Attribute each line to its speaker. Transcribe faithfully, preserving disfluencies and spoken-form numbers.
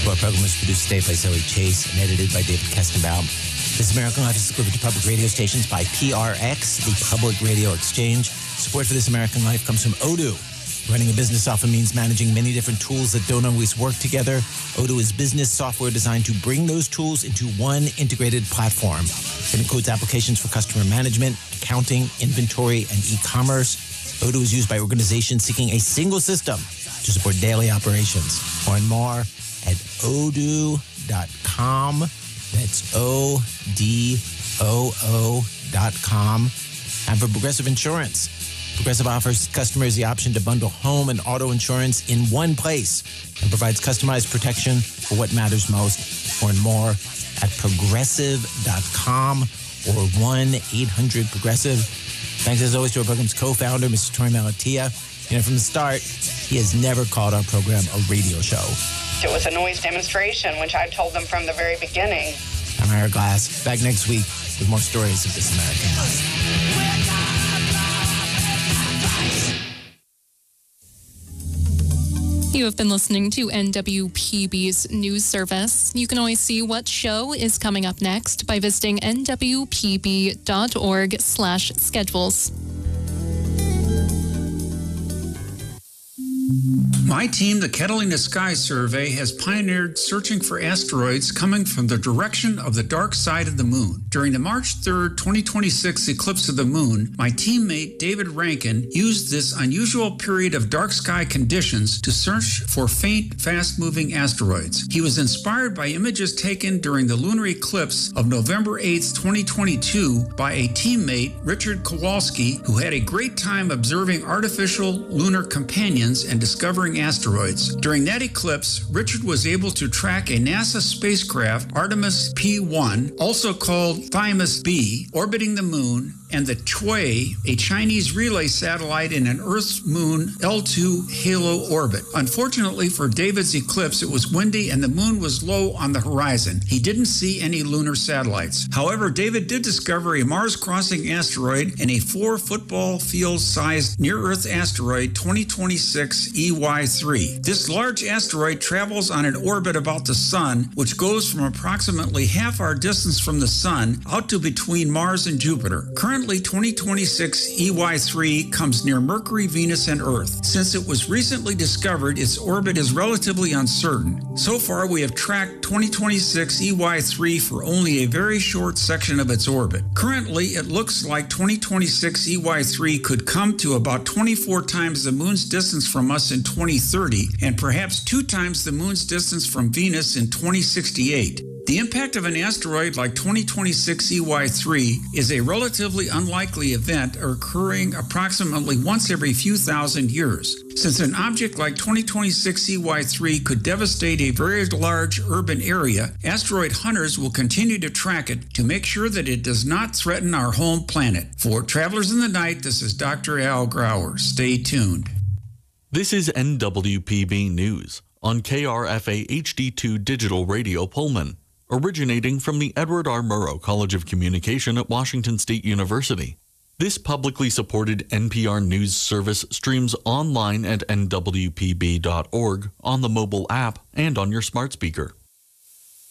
Speaker 1: Our program was produced today by Zoe Chase and edited by David Kestenbaum. This American Life is delivered to public radio stations by P R X, the Public Radio Exchange. Support for This American Life comes from Odoo. Running a business often means managing many different tools that don't always work together. Odoo is business software designed to bring those tools into one integrated platform. It includes applications for customer management, accounting, inventory, and e-commerce. Odoo is used by organizations seeking a single system to support daily operations. Learn more at odoo dot com. That's O D O O dot com. And for Progressive Insurance, Progressive offers customers the option to bundle home and auto insurance in one place and provides customized protection for what matters most. Learn more at progressive dot com or one eight hundred progressive. Thanks as always to our program's co-founder, Mister Torey Malatia. You know, from the start, he has never called our program a radio show.
Speaker 2: It was a noise demonstration, which I told them from the very beginning.
Speaker 1: I'm Ira Glass, back next week with more stories of This American Life.
Speaker 3: You have been listening to N W P B's news service. You can always see what show is coming up next by visiting N W P B dot org slash schedules.
Speaker 4: My team, the Catalina Sky Survey, has pioneered searching for asteroids coming from the direction of the dark side of the moon. During the March third, twenty twenty-six eclipse of the moon, my teammate David Rankin used this unusual period of dark sky conditions to search for faint, fast-moving asteroids. He was inspired by images taken during the lunar eclipse of November eighth, twenty twenty-two by a teammate, Richard Kowalski, who had a great time observing artificial lunar companions and discovering asteroids. During that eclipse, Richard was able to track a NASA spacecraft, Artemis P one, also called Thymus B, orbiting the moon, and the Chui, a Chinese relay satellite in an Earth-Moon L two halo orbit. Unfortunately for David's eclipse, it was windy and the moon was low on the horizon. He didn't see any lunar satellites. However, David did discover a Mars-crossing asteroid and a four football field-sized near-Earth asteroid twenty twenty-six E Y three. This large asteroid travels on an orbit about the Sun, which goes from approximately half our distance from the Sun out to between Mars and Jupiter. Currently, Currently, twenty twenty-six E Y three comes near Mercury, Venus, and Earth. Since it was recently discovered, its orbit is relatively uncertain. So far, we have tracked twenty twenty-six E Y three for only a very short section of its orbit. Currently, it looks like twenty twenty-six E Y three could come to about twenty-four times the moon's distance from us in twenty thirty, and perhaps two times the moon's distance from Venus in twenty sixty-eight. The impact of an asteroid like twenty twenty-six E Y three is a relatively unlikely event occurring approximately once every few thousand years. Since an object like twenty twenty-six E Y three could devastate a very large urban area, asteroid hunters will continue to track it to make sure that it does not threaten our home planet. For Travelers in the Night, this is Doctor Al Grauer. Stay tuned.
Speaker 5: This is N W P B News on K R F A H D two Digital Radio Pullman, originating from the Edward R. Murrow College of Communication at Washington State University. This publicly supported N P R News service streams online at N W P B dot org, on the mobile app, and on your smart speaker.